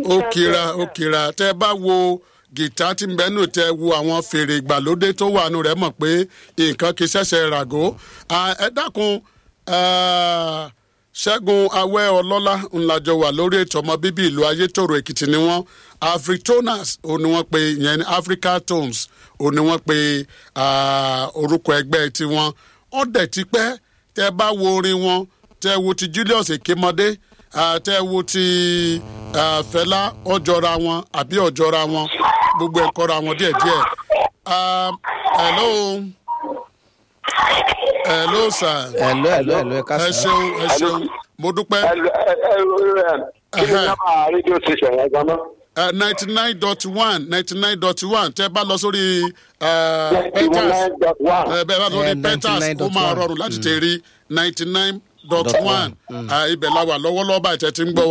ó kira tẹ́ bá wo gìtá tí ń bẹ́nu tẹ́ wo àwọn fèrè ìgbàlódé tó wà nù rẹ̀ mọ̀ pé nǹkan kì í ṣẹ̀ṣẹ̀ ràgó. Ẹ dákun Ṣẹ́gun Awẹ́ Ọlọ́lá ńlájọ wà lórí ètò ọmọ bíbí ìlú Ayétòrò Èkìtì ni wọ́n. Afritoners ò ní wọ́n pe ìyẹn ní Africa Tones ò ní wọ́n pe orúkọ ẹgbẹ́ tiwọn. Wọ́n dẹ̀ ti pẹ́ tẹ́ bá wo orin wọn tẹ́ wo ti Julius Ekemode tẹ́ wo ti Fẹlá ọjọ́ra wọn àbí ọjọ́ra wọn gbogbo ẹ̀kọ́ra wọn díẹ̀díẹ̀. Hello sir. Hello ẹ ká sọ. Ẹ ṣeun mo dúpẹ́. Kí ni nọ́mbà rédíò station yẹn gan-an? 99.1 tẹ́ bá lọ sórí Peters bẹ́ẹ̀ bá lọ sórí Peters ó máa rọrùn láti tẹ̀ rí 99.1 ibẹ̀ la wà lọ́wọ́lọ́wọ́ báyìí tẹ́ ti ń gbọ́.